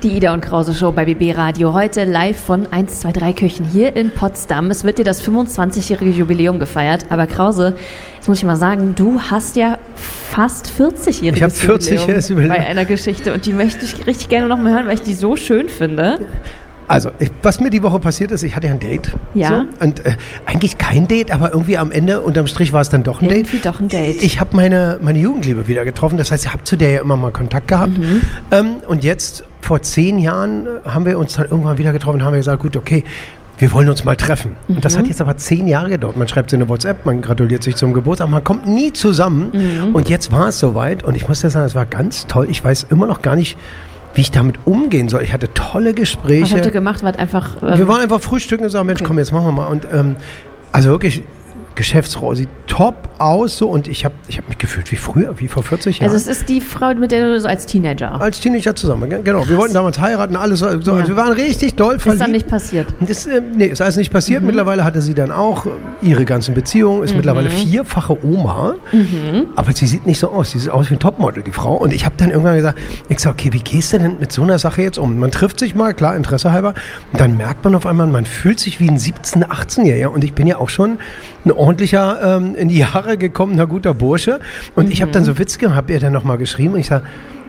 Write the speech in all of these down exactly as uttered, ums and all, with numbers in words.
Die Ida und Krause Show bei B B Radio. Heute live von eins zwei drei Küchen hier in Potsdam. Es wird dir das fünfundzwanzigjährige Jubiläum gefeiert. Aber Krause, jetzt muss ich mal sagen, du hast ja fast vierzigjähriges Ich habe vierzigjähriges Jubiläum Jubiläum bei einer Geschichte. Und die möchte ich richtig gerne noch mal hören, weil ich die so schön finde. Also, ich, was mir die Woche passiert ist, ich hatte ja ein Date. Ja. So, und äh, eigentlich kein Date, aber irgendwie am Ende, unterm Strich war es dann doch ein Irgendwie Date. doch ein Date. Ich habe meine, meine Jugendliebe wieder getroffen. Das heißt, ich habe zu der ja immer mal Kontakt gehabt. Mhm. Ähm, und jetzt, vor zehn Jahren, haben wir uns dann irgendwann wieder getroffen und haben gesagt, gut, okay, wir wollen uns mal treffen. Mhm. Und das hat jetzt aber zehn Jahre gedauert. Man schreibt so eine WhatsApp, man gratuliert sich zum Geburtstag, man kommt nie zusammen. Mhm. Und jetzt war es soweit. Und ich muss dir sagen, es war ganz toll. Ich weiß immer noch gar nicht, wie ich damit umgehen soll. Ich hatte tolle Gespräche. Was habt ihr gemacht? Wart einfach... Ähm wir waren einfach frühstücken und sagen, Mensch, okay. komm, jetzt machen wir mal. Und ähm, also wirklich, Geschäftsfrau sieht top aus. So, und ich habe ich hab mich gefühlt wie früher, wie vor vierzig Jahren. Also es ist die Frau, mit der du so als Teenager... Als Teenager zusammen, ge- genau. Wir wollten damals heiraten, alles so. so Ja. also wir waren richtig doll verliebt. Ist dann nicht passiert. Das, äh, nee, ist alles nicht passiert. Mhm. Mittlerweile hatte sie dann auch äh, ihre ganzen Beziehungen, ist Mhm. mittlerweile vierfache Oma. Mhm. Aber sie sieht nicht so aus. Sie sieht aus wie ein Topmodel, die Frau. Und ich habe dann irgendwann gesagt, ich sag, okay, wie gehst du denn mit so einer Sache jetzt um? Man trifft sich mal, klar, Interesse halber. Und dann merkt man auf einmal, man fühlt sich wie ein siebzehn-, achtzehnjähriger. Und ich bin ja auch schon ein ordentlicher, ähm, in die Jahre gekommener, guter Bursche. Und mhm. ich habe dann so Witz gemacht, habe ihr dann nochmal geschrieben. Und ich sage,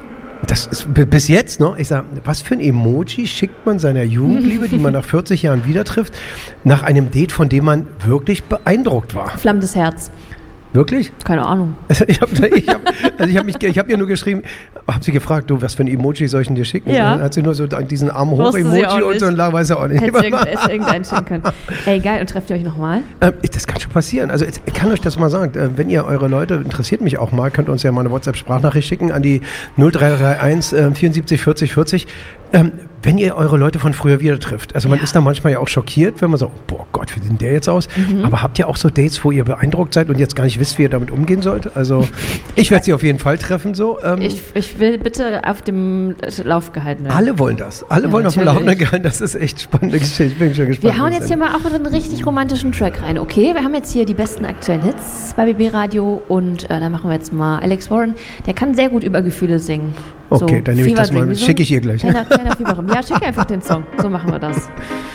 das ist b- bis jetzt noch, ich sage, was für ein Emoji schickt man seiner Jugendliebe, die man nach vierzig Jahren wieder trifft, nach einem Date, von dem man wirklich beeindruckt war? Flammendes Herz. Wirklich? Keine Ahnung. Also ich habe ich hab, also ich hab mich, ich hab ihr nur geschrieben, habe sie gefragt, du, was für ein Emoji soll ich denn dir schicken? Ja. Dann hat sie nur so diesen Arm hoch Wusste sie auch Emoji und nicht. so und weiß er auch nicht. Hätte irgend- irgendeinen schicken können. Ey, geil. Und trefft ihr euch nochmal? Ähm, das kann schon passieren. Also ich kann euch das mal sagen, äh, wenn ihr eure Leute, interessiert mich auch mal, könnt ihr uns ja mal eine WhatsApp-Sprachnachricht schicken an die null drei drei eins äh, vierundsiebzig vierzig vierzig. Ähm, wenn ihr eure Leute von früher wieder trifft. Also man Ja. ist da manchmal ja auch schockiert, wenn man so, boah Gott, wie sieht denn der jetzt aus? Mhm. Aber habt ihr auch so Dates, wo ihr beeindruckt seid und jetzt gar nicht wisst, wie ihr damit umgehen sollt? Also ich werde sie auf jeden Fall treffen so. Ähm, Ich, ich will bitte auf dem Lauf gehalten werden. alle wollen das. Alle Ja, wollen auf dem natürlich. Laufenden gehalten. Das ist echt spannende Geschichte. Ich bin schon gespannt. Wir hauen was jetzt hier dann- mal auch einen richtig romantischen Track rein, okay? Wir haben jetzt hier die besten aktuellen Hits bei B B Radio und äh, da machen wir jetzt mal Alex Warren. Der kann sehr gut über Gefühle singen. Okay, dann nehme ich das Fieber mal singen. mit. Wie so Schicke ich ihr gleich. Kleiner, kleiner Fieberraum. Ja, schick einfach den Song. So machen wir das.